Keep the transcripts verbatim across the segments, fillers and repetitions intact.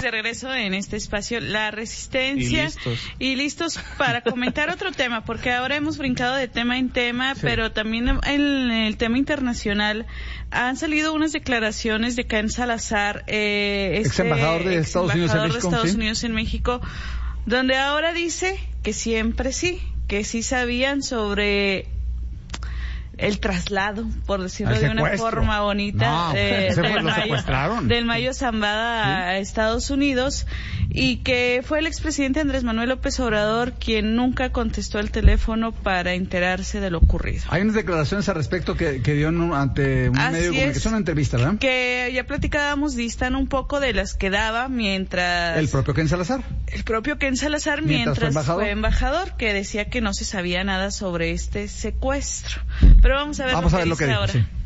de regreso en este espacio La Resistencia. Y listos. Y listos para comentar otro tema, porque ahora hemos brincado de tema en tema, sí. pero también en el tema internacional han salido unas declaraciones de Ken Salazar, eh, este, ex embajador de Estados, ex Unidos, embajador en de México, Estados ¿sí? Unidos en México, donde ahora dice que siempre sí, que sí sabían sobre el traslado, por decirlo de una forma bonita, no, eh, se del, lo Mayo, secuestraron. del Mayo Zambada ¿Sí? a Estados Unidos, y que fue el expresidente Andrés Manuel López Obrador quien nunca contestó el teléfono para enterarse de lo ocurrido. Hay unas declaraciones al respecto que, que dio en un, ante un Así medio de comunicación, es, una entrevista, ¿verdad? Que ya platicábamos, distan un poco de las que daba mientras... El propio Ken Salazar. El propio Ken Salazar mientras, mientras fue, embajador. fue embajador, que decía que no se sabía nada sobre este secuestro. Pero vamos a ver vamos lo, a ver que lo que dice dijo, ahora. Sí.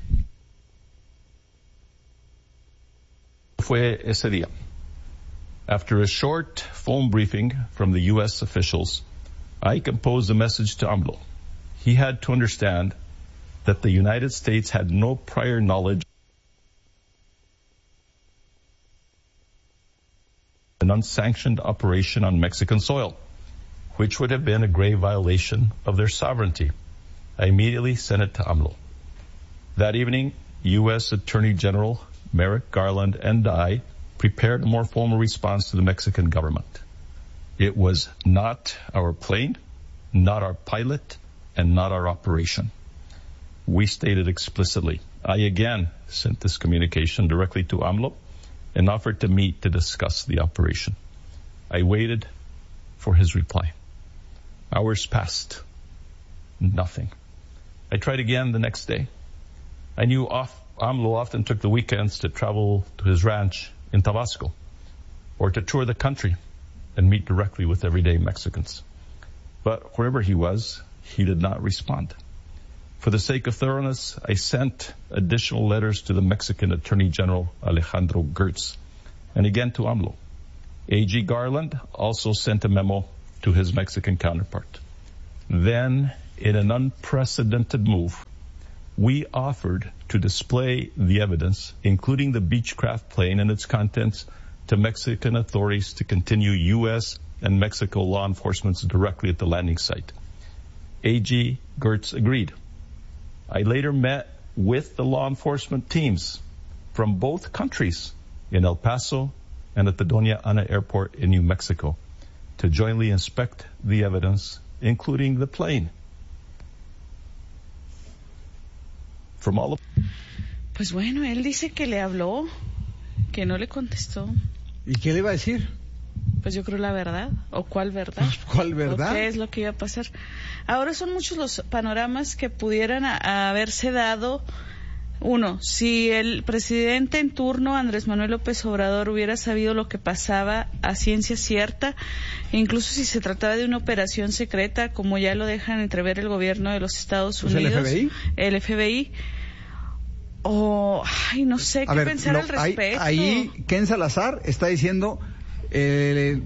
Fue ese día. After a short phone briefing from the U S officials, I composed a message to AMLO. He had to understand that the United States had no prior knowledge an unsanctioned operation on Mexican soil, which would have been a grave violation of their sovereignty. I immediately sent it to AMLO. That evening, U S Attorney General Merrick Garland and I prepared a more formal response to the Mexican government. It was not our plane, not our pilot, and not our operation. We stated explicitly. I again sent this communication directly to AMLO and offered to meet to discuss the operation. I waited for his reply. Hours passed. Nothing. I tried again the next day. I knew off, AMLO often took the weekends to travel to his ranch in Tabasco or to tour the country and meet directly with everyday Mexicans. But wherever he was, he did not respond. For the sake of thoroughness, I sent additional letters to the Mexican Attorney General Alejandro Gertz and again to AMLO. A G Garland also sent a memo to his Mexican counterpart. Then, in an unprecedented move, we offered to display the evidence, including the Beechcraft plane and its contents, to Mexican authorities to continue U S and Mexico law enforcement directly at the landing site. A G Gertz agreed. I later met with the law enforcement teams from both countries in El Paso and at the Doña Ana Airport in New Mexico to jointly inspect the evidence, including the plane. From all of... Pues bueno, él dice que le habló, que no le contestó. ¿Y qué le iba a decir? Pues yo creo la verdad. ¿O cuál verdad? ¿Cuál verdad? ¿O qué es lo que iba a pasar? Ahora son muchos los panoramas que pudieran a, a haberse dado. Uno, si el presidente en turno, Andrés Manuel López Obrador, hubiera sabido lo que pasaba a ciencia cierta, incluso si se trataba de una operación secreta, como ya lo dejan entrever el gobierno de los Estados pues Unidos, el F B I, el F B I, o, ay, no sé qué ver, pensar lo, al respecto. Ahí, ahí Ken Salazar está diciendo eh,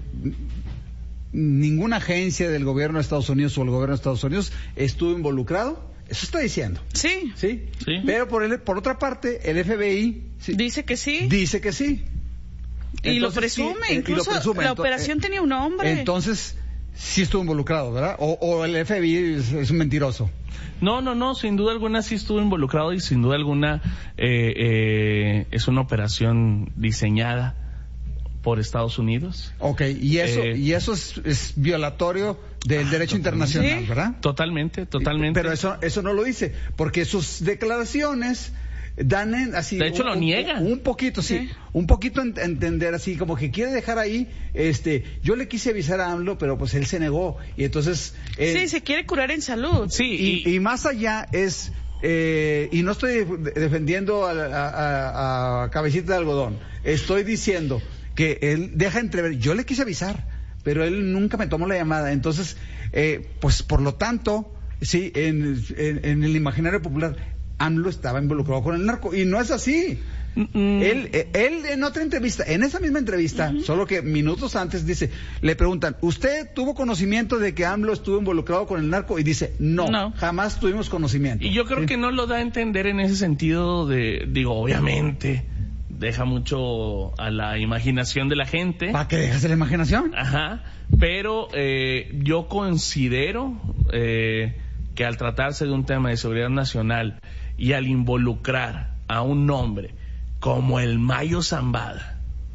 ninguna agencia del gobierno de Estados Unidos o el gobierno de Estados Unidos estuvo involucrado. Eso está diciendo. Sí. Sí. Sí. Pero por el, por otra parte, el F B I sí, dice que sí. Dice que sí. Y Entonces, lo presume. sí, Incluso y lo presume. la operación eh, tenía un nombre. Entonces, sí estuvo involucrado, ¿verdad? O, o el F B I es, es un mentiroso. No, no, no, sin duda alguna sí estuvo involucrado y sin duda alguna eh, eh, es una operación diseñada por Estados Unidos. Ok, y eso, eh, y eso es, es violatorio del derecho internacional, ¿sí? ¿verdad? Totalmente, totalmente. Pero eso, eso no lo dice, porque sus declaraciones dan en, así... De hecho, un, lo niega. Un, un poquito, sí, sí. un poquito ent- entender así, como que quiere dejar ahí, este, yo le quise avisar a AMLO, pero pues él se negó, y entonces... Eh, Sí, se quiere curar en salud. Sí, y, y más allá es... Eh, y no estoy defendiendo a, a, a, a Cabecita de Algodón, estoy diciendo que él deja entrever, yo le quise avisar, pero él nunca me tomó la llamada, entonces, eh, pues por lo tanto, sí, en, en, en el imaginario popular, AMLO estaba involucrado con el narco, y no es así. Mm. Él, él en otra entrevista, en esa misma entrevista, uh-huh. solo que minutos antes dice, le preguntan, ¿usted tuvo conocimiento de que AMLO estuvo involucrado con el narco? Y dice, no, no. jamás tuvimos conocimiento. Y yo creo ¿sí? que no lo da a entender en ese sentido de, digo, obviamente, deja mucho a la imaginación de la gente. ¿Para qué dejas la imaginación? Ajá, pero eh, yo considero eh, que al tratarse de un tema de seguridad nacional y al involucrar a un hombre como el Mayo Zambada,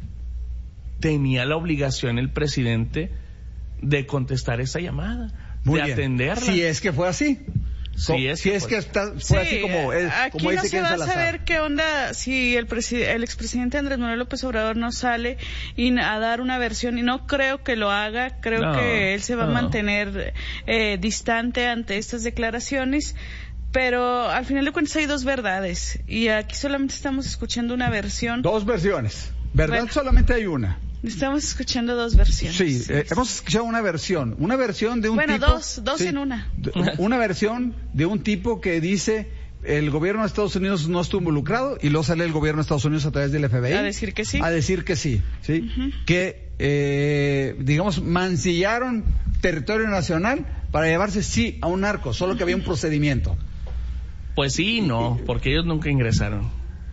tenía la obligación el presidente de contestar esa llamada, Muy de bien. atenderla. Si es que fue así. Si es si que es fue. que está, fue Sí, así como, es, aquí como no dice se Ken va a Salazar. saber qué onda si el, preside- el expresidente Andrés Manuel López Obrador no sale y a dar una versión, y no creo que lo haga, creo No, que él se va no. a mantener eh, distante ante estas declaraciones, pero al final de cuentas hay dos verdades y aquí solamente estamos escuchando una versión. Dos versiones. ¿Verdad? Bueno. Solamente hay una. Estamos escuchando dos versiones. Sí, eh, hemos escuchado una versión. Una versión de un Bueno, tipo... dos, dos sí, en una. de- Una versión de un tipo que dice el gobierno de Estados Unidos no estuvo involucrado y luego sale el gobierno de Estados Unidos a través del F B I. A decir que sí. A decir que sí, ¿sí? Ujú. Que, eh, digamos, mancillaron territorio nacional para llevarse, sí, a un narco, solo que había un procedimiento. Pues sí y no, porque ellos nunca ingresaron.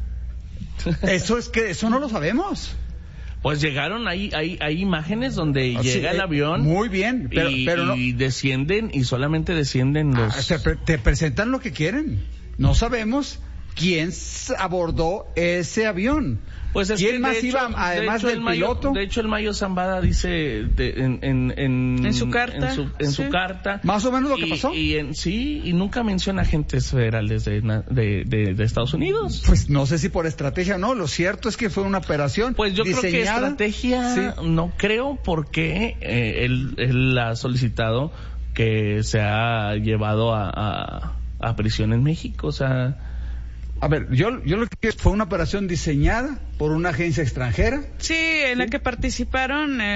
Eso es que, eso no lo sabemos. Pues llegaron, hay, hay, hay imágenes donde Ah, llega sí, el eh, avión muy bien, pero, y, pero no. y descienden y solamente descienden Ah, los... te, pre- te presentan lo que quieren. No sabemos quién s- abordó ese avión. Pues es ¿Quién que, más de iba, hecho- además de hecho, del el Mayo- piloto? De hecho, el Mayo Zambada dice de- en, en, en, En su carta, en su, en su sí. carta. Más o menos lo que y, pasó. Y en, sí, y nunca menciona agentes federales de, na- de, de, de Estados Unidos. Pues no sé si por estrategia o no. Lo cierto es que fue una operación Pues yo creo que diseñada. estrategia Sí. no creo, porque eh, él, él ha solicitado que se ha llevado a, a, a prisión en México, o sea... A ver, yo, yo lo que fue una operación diseñada por una agencia extranjera. Sí, en la que participaron eh,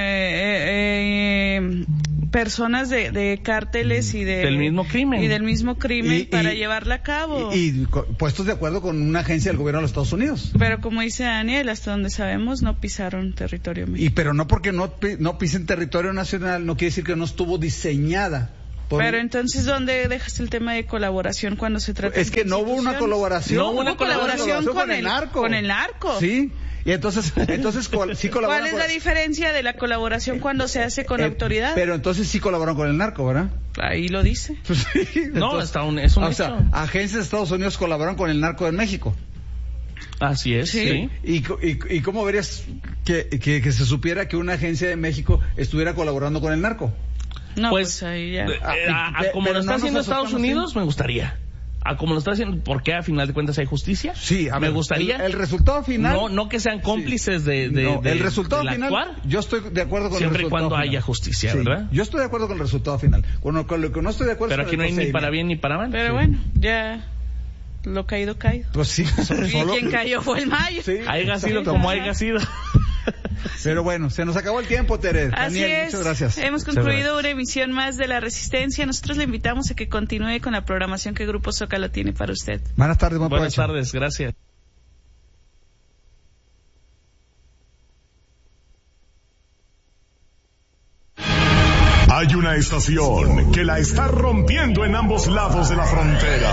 eh, eh, personas de, de cárteles y de Del mismo crimen. y del mismo crimen Y- para y- llevarla a cabo. Y, y co- puestos de acuerdo con una agencia del gobierno de los Estados Unidos. Pero como dice Daniel, hasta donde sabemos no pisaron territorio Y mexicano. pero no porque no, pi- no pisen territorio nacional, no quiere decir que no estuvo diseñada. por- Pero entonces, ¿dónde dejas el tema de colaboración cuando se trata Es que no hubo una colaboración. No hubo una Hubo colaboración con, con el el- narco. con el narco. Sí. Y entonces, entonces col- sí colaboraron ¿Cuál es con- la diferencia de la colaboración cuando se hace con Eh, autoridad? Pero entonces sí colaboraron con el narco, ¿verdad? Ahí lo dice. Pues sí, No, entonces- está un, es un o hecho. sea, agencias de Estados Unidos colaboraron con el narco en México. Así es, Sí. sí. ¿Y, co- y, y cómo verías que, que, que se supiera que una agencia de México estuviera colaborando con el narco? No, Pues, pues, ahí ya. eh, Ah, a, a pe- como pero lo está no nos haciendo Estados asustamos, Unidos, ¿sí? me gustaría. A como lo está haciendo, porque a final de cuentas hay justicia. Sí, a me ver, gustaría. El, el resultado final. no, no que sean cómplices de, de, No, de- el resultado del final. actuar. Yo estoy de acuerdo con Siempre el y resultado cuando final. haya justicia, Sí, ¿verdad? Yo estoy de acuerdo con el resultado final. Con lo, con lo que no estoy de acuerdo Pero es aquí con no el hay ni para procedimiento. bien ni para mal. Pero sí. bueno, ya lo caído, caído. Pues sí, solo- Y quien cayó fue el Mayo. Sí, Haya sido exacto. como haya sido. Pero bueno, se nos acabó el tiempo, Tere. Así Daniel, es. muchas gracias. Hemos Muchas concluido gracias. una emisión más de La Resistencia. Nosotros le invitamos a que continúe con la programación que Grupo Zócalo tiene para usted. Buenas tardes, buen Buenas provecho. tardes, gracias. Hay una estación que la está rompiendo en ambos lados de la frontera.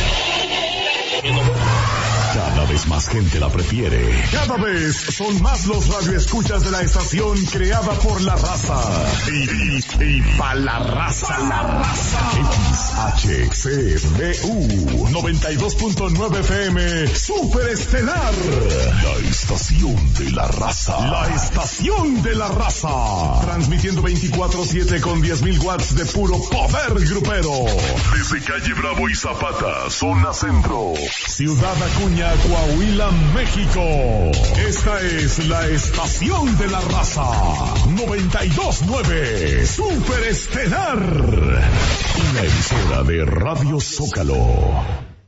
Cada vez más gente la prefiere. Cada vez son más los radioescuchas de la estación creada por la raza. Y, y, y pa' la raza. La raza. X H C B U noventa y dos punto nueve F M Super Estelar. La estación de la raza. La estación de la raza. Transmitiendo veinticuatro siete con diez mil watts de puro poder grupero. Desde calle Bravo y Zapata, zona centro. Ciudad Acuña, Coahuila, México. Esta es la estación de la raza. noventa y dos punto nueve Super Estelar. Una emisora de Radio Zócalo.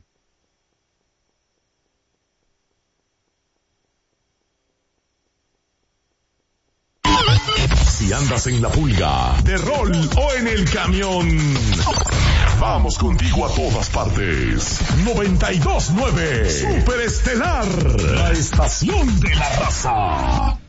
Si andas en la pulga, de rol o en el camión, vamos contigo a todas partes. noventa y dos punto nueve Super Estelar, la estación de la raza.